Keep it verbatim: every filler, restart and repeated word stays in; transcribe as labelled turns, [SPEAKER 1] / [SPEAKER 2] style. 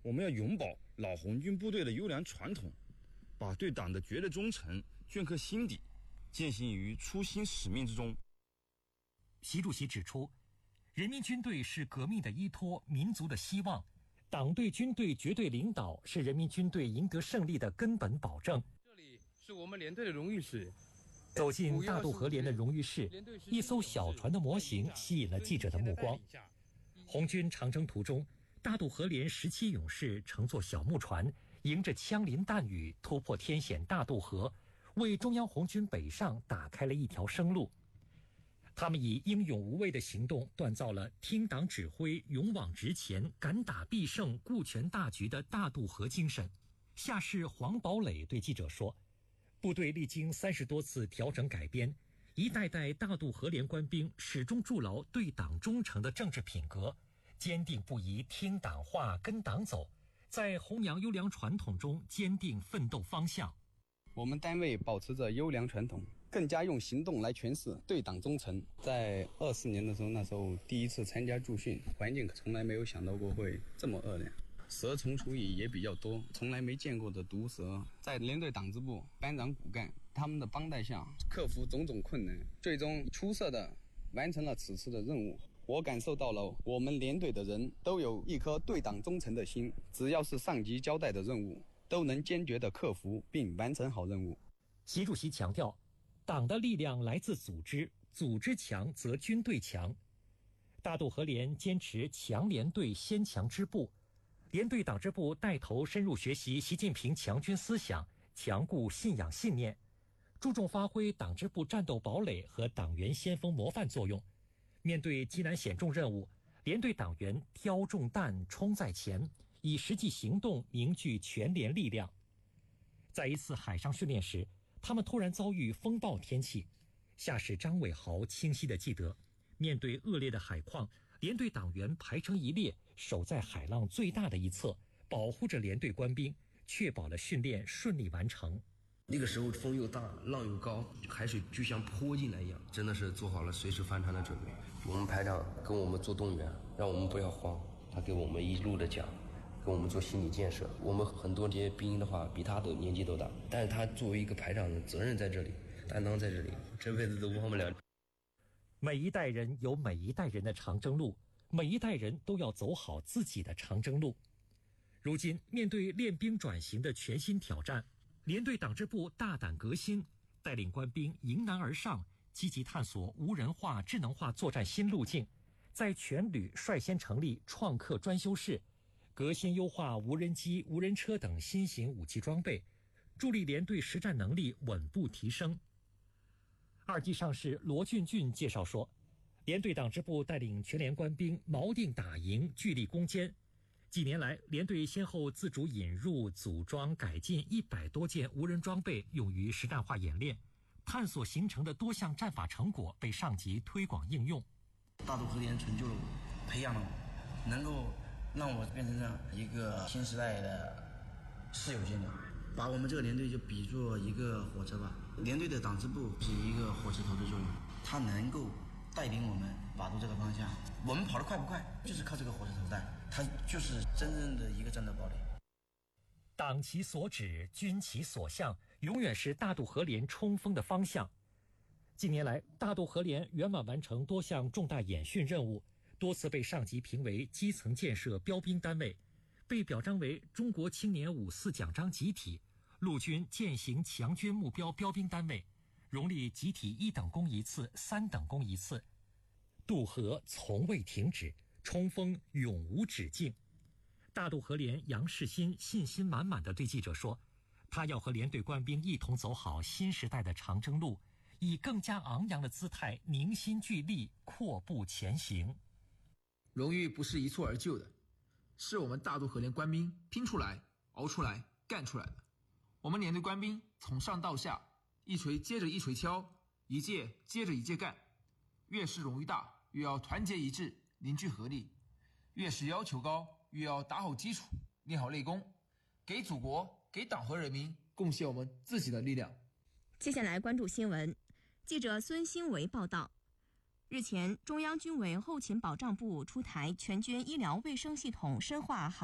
[SPEAKER 1] 我们要永葆老红军部队的优良传统，把对党的绝对忠诚镌刻心底，践行于初心使命之中。
[SPEAKER 2] 习主席指出，人民军队是革命的依托，民族的希望，党对军队绝对领导是人民军队赢得胜利的根本保证。
[SPEAKER 3] 这里是我们连队的荣誉室。
[SPEAKER 2] 走进大渡河连的荣誉室，一艘小船的模型吸引了记者的目光。红军长征途中，大渡河连十七勇士乘坐小木船，迎着枪林弹雨，突破天险大渡河，为中央红军北上打开了一条生路。他们以英勇无畏的行动锻造了听党指挥、勇往直前、敢打必胜、顾全大局的大渡河精神。下士黄堡垒对记者说，部队历经三十多次调整改编，一代代大渡河连官兵始终筑牢对党忠诚的政治品格，坚定不移听党话跟党走，在弘扬优良传统中坚定奋斗方向。
[SPEAKER 4] 我们单位保持着优良传统，更加用行动来诠释对党忠诚。在二四年的时候，那时候第一次参加驻训，环境从来没有想到过会这么恶劣，蛇虫鼠蚁也比较多，从来没见过的毒蛇。在连队党支部班长骨干他们的帮带下，克服种种困难，最终出色的完成了此次的任务。我感受到了我们连队的人都有一颗对党忠诚的心，只要是上级交代的任务，都能坚决地克服并完成好任务。
[SPEAKER 2] 习主席强调，党的力量来自组织，组织强则军队强。大渡河连坚持强连队先强支部，连队党支部带头深入学习习近平强军思想，强固信仰信念，注重发挥党支部战斗堡垒和党员先锋模范作用。面对艰难险重任务，连队党员挑重担冲在前，以实际行动凝聚全连力量。在一次海上训练时，他们突然遭遇风暴天气。下士张伟豪清晰地记得，面对恶劣的海况，连队党员排成一列，守在海浪最大的一侧，保护着连队官兵，确保了训练顺利完成。
[SPEAKER 5] 那个时候风又大，浪又高，海水就像泼进来一样，真的是做好了随时翻船的准备。我们排长跟我们做动员，让我们不要慌，他给我们一路的讲，给我们做心理建设。我们很多这些兵营的话比他都年纪都大，但是他作为一个排长的责任在这里，担当在这里，这辈子都忘不了。
[SPEAKER 2] 每一代人有每一代人的长征路，每一代人都要走好自己的长征路。如今面对练兵转型的全新挑战，连队党支部大胆革新，带领官兵迎难而上，积极探索无人化、智能化作战新路径，在全旅率先成立创客专修室，革新优化无人机、无人车等新型武器装备，助力连队实战能力稳步提升。二级上士罗俊俊介绍说，连队党支部带领全连官兵锚定打营，聚力攻坚。几年来，连队先后自主引入、组装、改进一百多件无人装备，用于实战化演练，探索形成的多项战法成果被上级推广应用。
[SPEAKER 6] 大渡河连成就了我，培养了我，能够让我变成这样一个新时代的室友军长。把我们这个连队就比作一个火车吧，连队的党支部是一个火车头的作用，它能够带领我们把住这个方向。我们跑得快不快，就是靠这个火车头带，它就是真正的一个战斗堡垒。
[SPEAKER 2] 党其所指，军其所向，永远是大渡河连冲锋的方向。近年来，大渡河连圆满完成多项重大演训任务，多次被上级评为基层建设标兵单位，被表彰为中国青年五四奖章集体、陆军践行强军目标标兵单位，荣立集体一等功一次、三等功一次。渡河从未停止，冲锋永无止境。大渡河连杨世新信心满满地对记者说，他要和连队官兵一同走好新时代的长征路，以更加昂扬的姿态凝心聚力，阔步前行。
[SPEAKER 7] 荣誉不是一蹴而就的，是我们大渡河连官兵拼出来、熬出来、干出来的。我们连队官兵从上到下，一锤接着一锤敲，一届接着一届干。越是荣誉大，越要团结一致，凝聚合力；越是要求高，越要打好基础，练好内功，给祖国、给党和人民贡献我们自己的力量。
[SPEAKER 8] 接下来关注新闻，记者孙新维报道。日前，中央军委后勤保障部出台全军医疗卫生系统深化